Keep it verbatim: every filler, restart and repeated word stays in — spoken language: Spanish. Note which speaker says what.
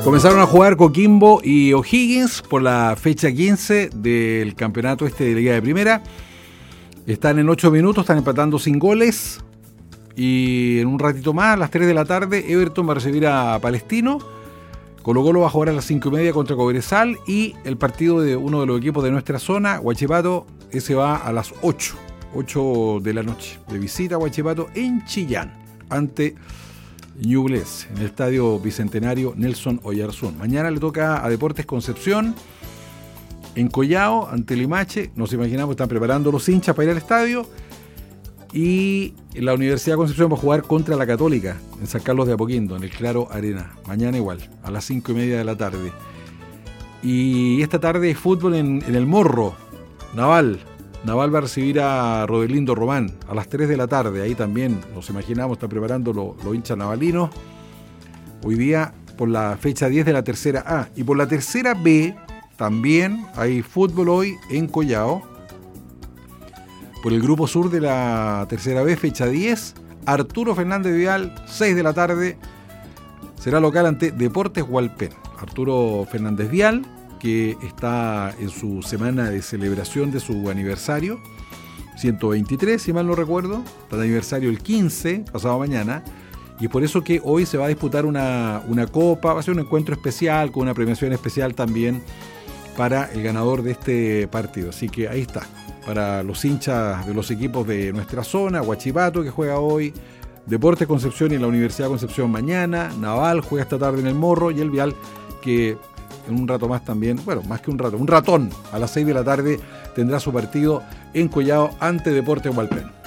Speaker 1: Comenzaron a jugar Coquimbo y O'Higgins por la fecha quince del campeonato este de Liga de Primera. Están en ocho minutos, están empatando sin goles. Y en un ratito más, a las tres de la tarde, Everton va a recibir a Palestino. Colo-Colo va a jugar a las cinco y media contra Cobresal. Y el partido de uno de los equipos de nuestra zona, Huachipato, ese va a las ocho. ocho de la noche. De visita a Huachipato en Chillán. Ante Ñublense, en el estadio Bicentenario Nelson Oyarzún. Mañana le toca a Deportes Concepción en Collao ante Limache. Nos imaginamos, están preparando los hinchas para ir al estadio. Y la Universidad de Concepción va a jugar contra la Católica en San Carlos de Apoquindo, en el Claro Arena. Mañana igual, a las cinco y media de la tarde. Y esta tarde es fútbol en, en el Morro, Naval. Naval va a recibir a Rodelindo Román a las tres de la tarde. Ahí también, nos imaginamos, están preparando los, los hinchas navalinos. Hoy día por la fecha diez de la tercera A. Y por la tercera B también hay fútbol hoy en Collao. Por el grupo sur de la tercera B, fecha diez. Arturo Fernández Vial, seis de la tarde. Será local ante Deportes Hualpén. Arturo Fernández Vial, que está en su semana de celebración de su aniversario, ciento veintitrés, si mal no recuerdo, está de aniversario el quince, pasado mañana, y es por eso que hoy se va a disputar una, una copa, va a ser un encuentro especial, con una premiación especial también para el ganador de este partido. Así que ahí está, para los hinchas de los equipos de nuestra zona, Huachipato, que juega hoy, Deportes Concepción y la Universidad de Concepción mañana, Naval juega esta tarde en el Morro, y el Vial, que en un rato más también, bueno, más que un rato, un ratón, a las seis de la tarde tendrá su partido en Collao ante Deportes Hualpén.